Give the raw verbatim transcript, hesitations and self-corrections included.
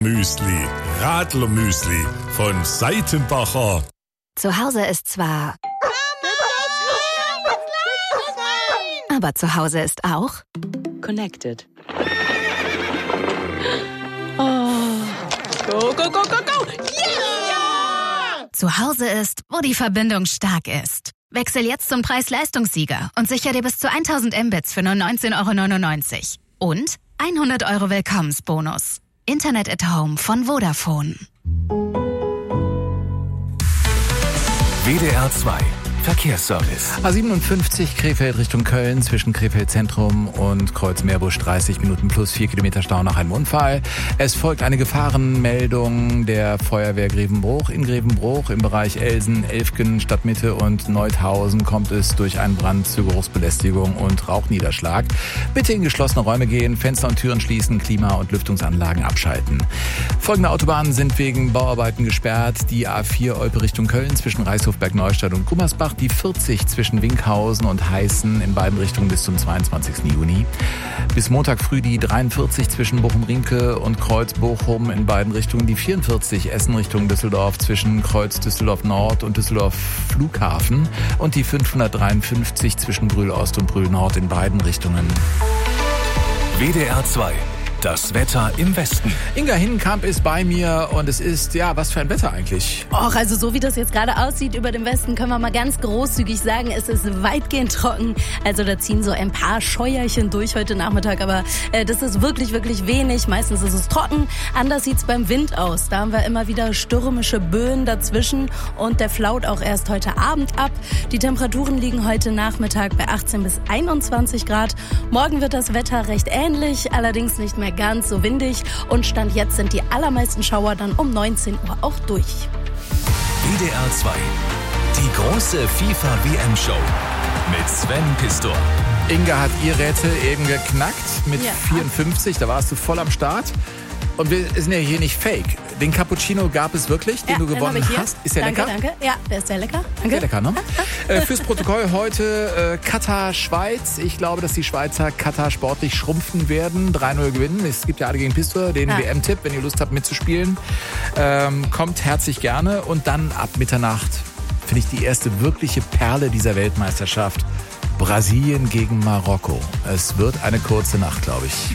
Müsli, Radler-Müsli von Seitenbacher. Zu Hause ist zwar... Aber zu Hause ist auch... Connected. Oh. Go, go, go, go, go! Yeah! Zu Hause ist, wo die Verbindung stark ist. Wechsel jetzt zum Preis-Leistungssieger und sicher dir bis zu tausend Mbits für nur neunzehn Euro neunundneunzig. Und hundert Euro Willkommensbonus. Internet at Home von Vodafone. W D R zwei Verkehrsservice. A siebenundfünfzig Krefeld Richtung Köln zwischen Krefeld Zentrum und Kreuz Meerbusch dreißig Minuten plus vier Kilometer Stau nach einem Unfall. Es folgt eine Gefahrenmeldung der Feuerwehr Grevenbruch. In Grevenbruch im Bereich Elsen, Elfgen, Stadtmitte und Neuthausen kommt es durch einen Brand zu Geruchsbelästigung und Rauchniederschlag. Bitte in geschlossene Räume gehen, Fenster und Türen schließen, Klima- und Lüftungsanlagen abschalten. Folgende Autobahnen sind wegen Bauarbeiten gesperrt. Die A vier Olpe Richtung Köln zwischen Reichshofberg-Neustadt und Gummersbach. Die vierzig zwischen Winkhausen und Heißen in beiden Richtungen bis zum zweiundzwanzigsten Juni. Bis Montag früh die dreiundvierzig zwischen Bochum-Riemke und Kreuz-Bochum in beiden Richtungen. Die vierundvierzig Essen Richtung Düsseldorf zwischen Kreuz Düsseldorf Nord und Düsseldorf Flughafen. Und die fünfhundertdreiundfünfzig zwischen Brühl Ost und Brühl Nord in beiden Richtungen. W D R zwei. Das Wetter im Westen. Inga Hinnenkamp ist bei mir und es ist, ja, was für ein Wetter eigentlich? Och, also so wie das jetzt gerade aussieht über dem Westen, können wir mal ganz großzügig sagen, es ist weitgehend trocken. Also da ziehen so ein paar Scheuerchen durch heute Nachmittag, aber äh, das ist wirklich, wirklich wenig. Meistens ist es trocken. Anders sieht's beim Wind aus. Da haben wir immer wieder stürmische Böen dazwischen und der flaut auch erst heute Abend ab. Die Temperaturen liegen heute Nachmittag bei achtzehn bis einundzwanzig Grad. Morgen wird das Wetter recht ähnlich, allerdings nicht mehr ganz so windig und Stand jetzt sind die allermeisten Schauer dann um neunzehn Uhr auch durch. W D R zwei. Die große FIFA-W M-Show mit Sven Pistor. Inga hat ihr Rätsel eben geknackt mit Ja. vierundfünfzig, da warst du voll am Start. Und wir sind ja hier nicht fake. Den Cappuccino gab es wirklich, den Ja, du den gewonnen hab ich hier. hast. Ist der danke, lecker? Danke, ja, der ist sehr lecker. Danke. Sehr lecker, ne? äh, fürs Protokoll heute äh, Katar, Schweiz. Ich glaube, dass die Schweizer Katar sportlich schrumpfen werden. drei null gewinnen. Es gibt ja alle gegen Pistor den Ja. W M-Tipp, wenn ihr Lust habt mitzuspielen. Ähm, kommt herzlich gerne. Und dann ab Mitternacht finde ich die erste wirkliche Perle dieser Weltmeisterschaft. Brasilien gegen Marokko. Es wird eine kurze Nacht, glaube ich.